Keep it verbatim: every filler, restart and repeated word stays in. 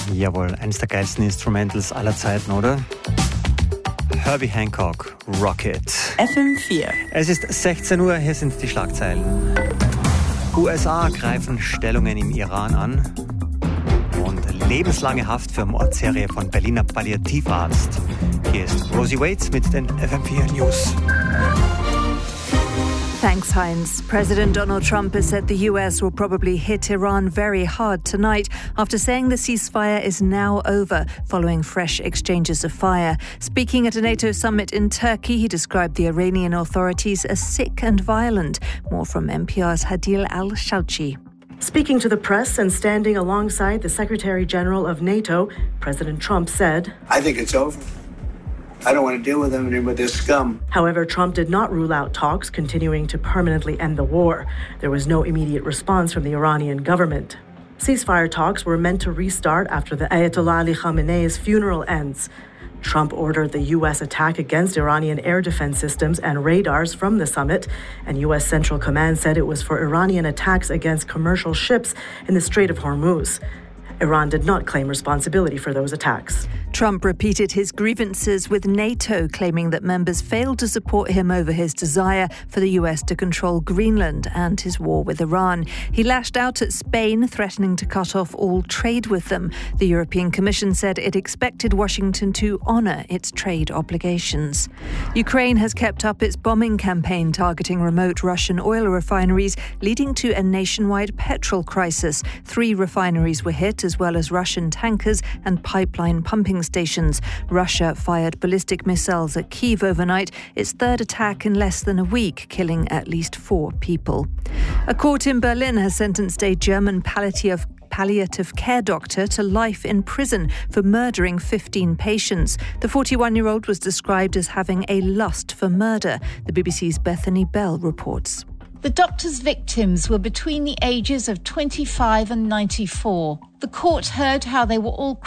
Jawohl, eines der geilsten Instrumentals aller Zeiten, oder? Herbie Hancock, Rocket. F M vier. Es ist sechzehn Uhr, hier sind die Schlagzeilen. U S A greifen Stellungen im Iran an. Und lebenslange Haft für Mordserie von Berliner Palliativarzt. Hier ist Rosie Waits mit den F M vier News. Thanks, Heinz. President Donald Trump has said the U S will probably hit Iran very hard tonight after saying the ceasefire is now over following fresh exchanges of fire. Speaking at a NATO summit in Turkey, he described the Iranian authorities as sick and violent. More from N P R's Hadil Al-Shauchi. Speaking to the press and standing alongside the Secretary General of NATO, President Trump said, I think it's over. I don't want to deal with them and with this scum. However, Trump did not rule out talks continuing to permanently end the war. There was no immediate response from the Iranian government. Ceasefire talks were meant to restart after the Ayatollah Ali Khamenei's funeral ends. Trump ordered the U S attack against Iranian air defense systems and radars from the summit, and U S Central Command said it was for Iranian attacks against commercial ships in the Strait of Hormuz. Iran did not claim responsibility for those attacks. Trump repeated his grievances with NATO, claiming that members failed to support him over his desire for the U S to control Greenland and his war with Iran. He lashed out at Spain, threatening to cut off all trade with them. The European Commission said it expected Washington to honour its trade obligations. Ukraine has kept up its bombing campaign targeting remote Russian oil refineries, leading to a nationwide petrol crisis. Three refineries were hit, as well as Russian tankers and pipeline pumping stations. Russia fired ballistic missiles at Kyiv overnight, its third attack in less than a week, killing at least four people. A court in Berlin has sentenced a German palliative palliative care doctor to life in prison for murdering fifteen patients. The forty-one-year-old was described as having a lust for murder. The B B C's Bethany Bell reports. The doctor's victims were between the ages of twenty-five and ninety-four. The court heard how they were all